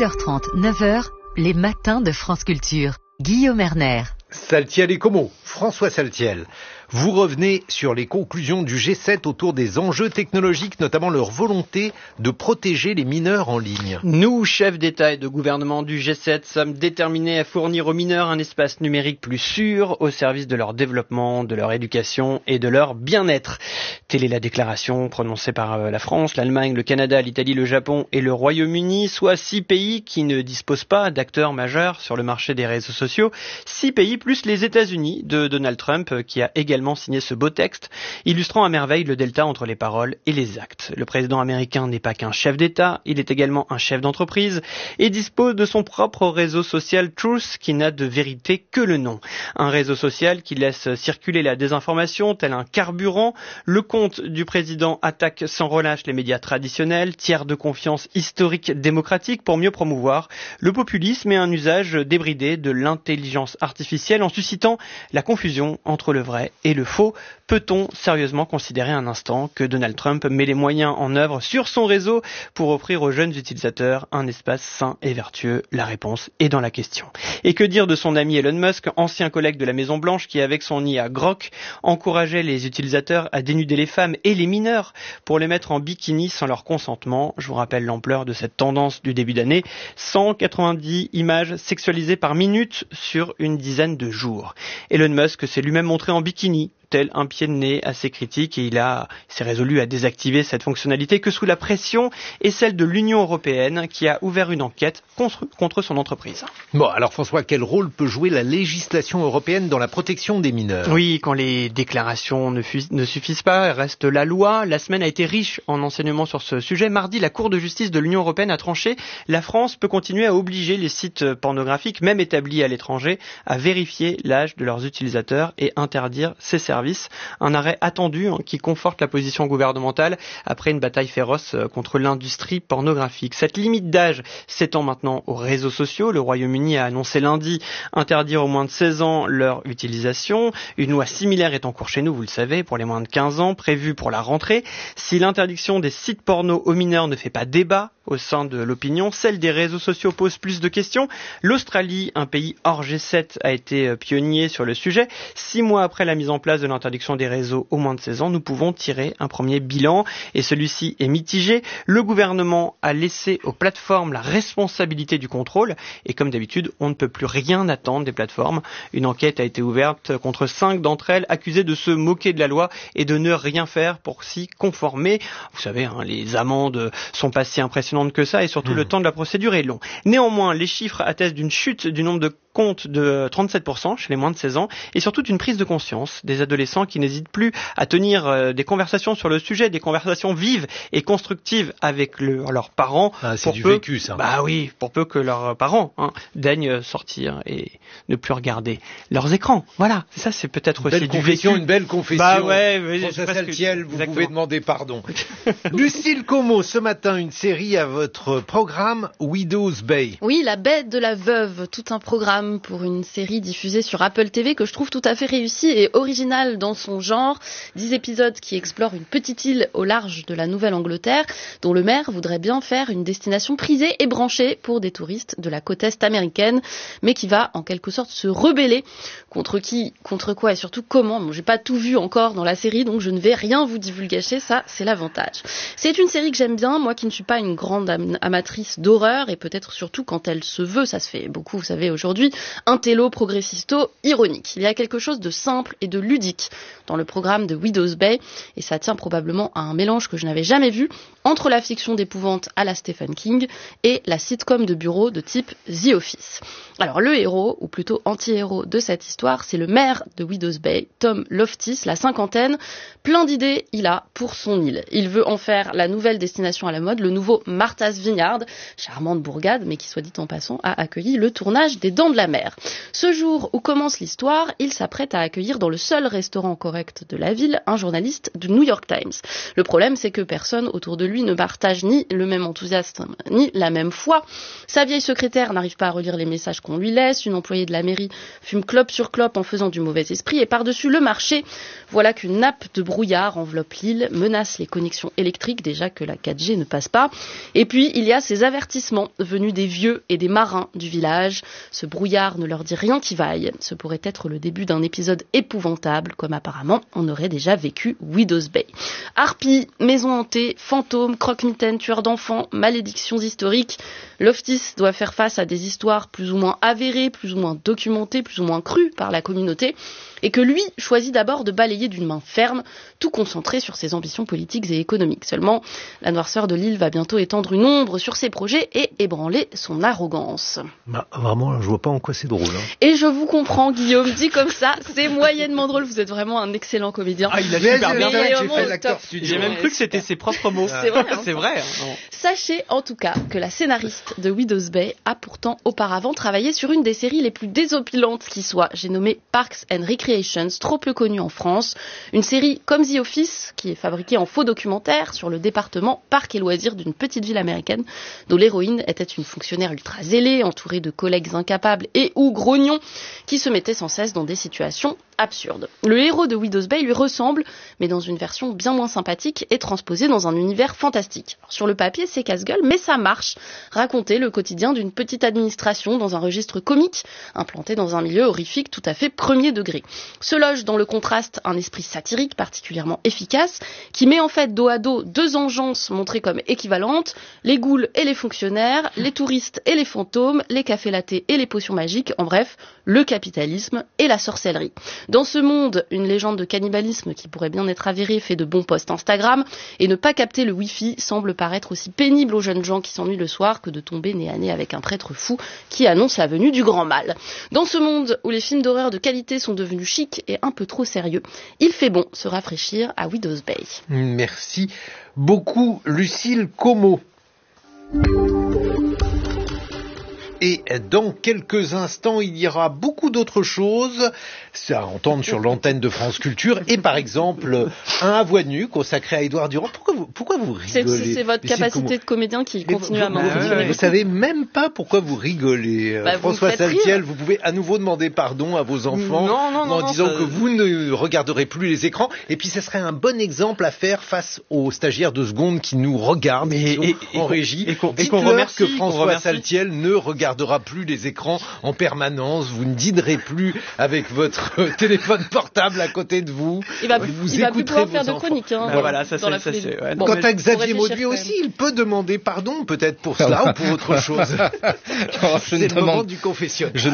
6h30, 9h, les matins de France Culture. Guillaume Erner. Saltiel et Como, François Saltiel. Vous revenez sur les conclusions du G7 autour des enjeux technologiques, notamment leur volonté de protéger les mineurs en ligne. Nous, chefs d'État et de gouvernement du G7, sommes déterminés à fournir aux mineurs un espace numérique plus sûr au service de leur développement, de leur éducation et de leur bien-être. Telle est la déclaration prononcée par la France, l'Allemagne, le Canada, l'Italie, le Japon et le Royaume-Uni, soit 6 pays qui ne disposent pas d'acteurs majeurs sur le marché des réseaux sociaux. 6 pays plus les États-Unis de Donald Trump qui a également signé ce beau texte, illustrant à merveille le delta entre les paroles et les actes. Le président américain n'est pas qu'un chef d'État, il est également un chef d'entreprise et dispose de son propre réseau social Truth qui n'a de vérité que le nom. Un réseau social qui laisse circuler la désinformation tel un carburant. Le compte du président attaque sans relâche les médias traditionnels, tiers de confiance historique démocratique pour mieux promouvoir le populisme et un usage débridé de l'intelligence artificielle en suscitant la confusion entre le vrai et le faux. Peut-on sérieusement considérer un instant que Donald Trump met les moyens en œuvre sur son réseau pour offrir aux jeunes utilisateurs un espace sain et vertueux? La réponse est dans la question. Et que dire de son ami Elon Musk, ancien collègue de la Maison Blanche, qui avec son IA Grok encourageait les utilisateurs à dénuder les femmes et les mineurs pour les mettre en bikini sans leur consentement? Je vous rappelle l'ampleur de cette tendance du début d'année. 190 images sexualisées par minute sur une dizaine de jours. Elon Musk s'est lui-même montré en bikini, tel un pied de nez à ses critiques, et il s'est résolu à désactiver cette fonctionnalité que sous la pression et celle de l'Union européenne qui a ouvert une enquête contre son entreprise. Bon, alors François, quel rôle peut jouer la législation européenne dans la protection des mineurs? Oui, quand les déclarations ne suffisent pas, reste la loi. La semaine a été riche en enseignements sur ce sujet. Mardi, la Cour de justice de l'Union européenne a tranché. La France peut continuer à obliger les sites pornographiques, même établis à l'étranger, à vérifier l'âge de leurs utilisateurs et interdire ces services. Un arrêt attendu qui conforte la position gouvernementale après une bataille féroce contre l'industrie pornographique. Cette limite d'âge s'étend maintenant aux réseaux sociaux. Le Royaume-Uni a annoncé lundi interdire aux moins de 16 ans leur utilisation. Une loi similaire est en cours chez nous, vous le savez, pour les moins de 15 ans, prévue pour la rentrée. Si l'interdiction des sites porno aux mineurs ne fait pas débat au sein de l'opinion, celle des réseaux sociaux pose plus de questions. L'Australie, un pays hors G7, a été pionnier sur le sujet. 6 mois après la mise en place de l'interdiction des réseaux aux moins de 16 ans, nous pouvons tirer un premier bilan et celui-ci est mitigé. Le gouvernement a laissé aux plateformes la responsabilité du contrôle et comme d'habitude, on ne peut plus rien attendre des plateformes. Une enquête a été ouverte contre 5 d'entre elles accusées de se moquer de la loi et de ne rien faire pour s'y conformer. Vous savez, les amendes sont pas si impressionnantes que ça et surtout le temps de la procédure est long. Néanmoins, les chiffres attestent d'une chute du nombre de comptes de 37% chez les moins de 16 ans et surtout d'une prise de conscience des adolescents qui n'hésitent plus à tenir des conversations sur le sujet, des conversations vives et constructives avec leurs parents. C'est du vécu, ça. Bah oui, pour peu que leurs parents daignent sortir et ne plus regarder leurs écrans. Voilà, ça c'est peut-être aussi du vécu. Une belle confession. Bah ouais, François Saltiel, vous pouvez demander pardon. Lucille Como, ce matin, une série à votre programme Widow's Bay. Oui, La Baie de la Veuve, tout un programme pour une série diffusée sur Apple TV que je trouve tout à fait réussie et originale dans son genre. 10 épisodes qui explorent une petite île au large de la Nouvelle-Angleterre dont le maire voudrait bien faire une destination prisée et branchée pour des touristes de la côte est américaine, mais qui va en quelque sorte se rebeller. Contre qui, contre quoi et surtout comment? Bon, j'ai pas tout vu encore dans la série, donc je ne vais rien vous divulgacher, ça c'est l'avantage. C'est une série que j'aime bien, moi qui ne suis pas une grande amatrice d'horreur, et peut-être surtout quand elle se veut, ça se fait beaucoup, vous savez, aujourd'hui, un télo progressisto ironique. Il y a quelque chose de simple et de ludique dans le programme de Widow's Bay, et ça tient probablement à un mélange que je n'avais jamais vu entre la fiction d'épouvante à la Stephen King et la sitcom de bureau de type The Office. Alors le héros, ou plutôt anti-héros de cette histoire, c'est le maire de Widow's Bay, Tom Loftis, la cinquantaine. Plein d'idées il a pour son île. Il veut en faire la nouvelle destination à la mode, le nouveau Martha's Vineyard, charmante bourgade, mais qui, soit dit en passant, a accueilli le tournage des Dents de la la mer. Ce jour où commence l'histoire, il s'apprête à accueillir dans le seul restaurant correct de la ville un journaliste du New York Times. Le problème, c'est que personne autour de lui ne partage ni le même enthousiasme, ni la même foi. Sa vieille secrétaire n'arrive pas à relire les messages qu'on lui laisse, une employée de la mairie fume clope sur clope en faisant du mauvais esprit, et par-dessus le marché, voilà qu'une nappe de brouillard enveloppe l'île, menace les connexions électriques, déjà que la 4G ne passe pas. Et puis, il y a ces avertissements venus des vieux et des marins du village. Ce brouillard ne leur dit rien qui vaille. Ce pourrait être le début d'un épisode épouvantable, comme apparemment on aurait déjà vécu Widow's Bay. Harpies, maisons hantées, fantômes, croque-mitaines, tueurs d'enfants, malédictions historiques. Loftis doit faire face à des histoires plus ou moins avérées, plus ou moins documentées, plus ou moins crues par la communauté, et que lui choisit d'abord de balayer d'une main ferme, tout concentré sur ses ambitions politiques et économiques. Seulement, la noirceur de l'île va bientôt étendre une ombre sur ses projets et ébranler son arrogance. Bah, vraiment, je vois pas en quoi c'est drôle. Hein. Et je vous comprends, Guillaume, dit comme ça, c'est moyennement drôle, vous êtes vraiment un excellent comédien. Ah, il a super bien fait, j'ai fait l'acteur studio. J'ai même cru que c'était ses propres mots. C'est vrai, hein. C'est vrai. Sachez en tout cas que la scénariste de Widow's Bay a pourtant auparavant travaillé sur une des séries les plus désopilantes qui soit. J'ai nommé Parks and Recreations, trop peu connue en France. Une série comme The Office, qui est fabriquée en faux documentaire sur le département parcs et loisirs d'une petite ville américaine, dont l'héroïne était une fonctionnaire ultra zélée, entourée de collègues incapables et ou grognons, qui se mettaient sans cesse dans des situations absurdes. Le héros de Widow's Bay lui ressemble, mais dans une version bien moins sympathique et transposée dans un univers fantastique. Alors, sur le papier, c'est casse-gueule, mais ça marche. Raconter le quotidien d'une petite administration dans un registre comique, implanté dans un milieu horrifique tout à fait premier degré. Se loge dans le contraste un esprit satirique particulièrement efficace, qui met en fait dos à dos deux engences montrées comme équivalentes, les ghouls et les fonctionnaires, les touristes et les fantômes, les cafés lattés et les potions magiques, en bref, le capitalisme et la sorcellerie. Dans ce monde, une légende de cannibalisme qui pourrait bien être avérée fait de bons posts Instagram, et ne pas capter le Wi-Fi semble paraître aussi pénible aux jeunes gens qui s'ennuient le soir que de tomber nez à nez avec un prêtre fou qui annonce la venue du grand mal. Dans ce monde où les films d'horreur de qualité sont devenus chics et un peu trop sérieux, il fait bon se rafraîchir à Widow's Bay. Merci beaucoup, Lucille Como. Et dans quelques instants, il y aura beaucoup d'autres choses à entendre sur l'antenne de France Culture. Et par exemple, un à voix nue consacré à Édouard Durand. Pourquoi vous rigolez? C'est votre capacité de comédien qui continue à m'envoyer. Vous savez même pas pourquoi vous rigolez. François Saltiel, vous pouvez à nouveau demander pardon à vos enfants en disant que vous ne regarderez plus les écrans. Et puis, ce serait un bon exemple à faire face aux stagiaires de seconde qui nous regardent en régie. Et qu'on remercie que François Saltiel ne regardera plus les écrans en permanence. Vous ne dînerez plus avec votre téléphone portable à côté de vous. Il va plus pouvoir faire de chronique. Voilà, ça c'est. Ouais. Quant à Xavier Mauduit aussi, il peut demander pardon, peut-être pour cela ou pour autre chose. C'est le moment du confessionnal.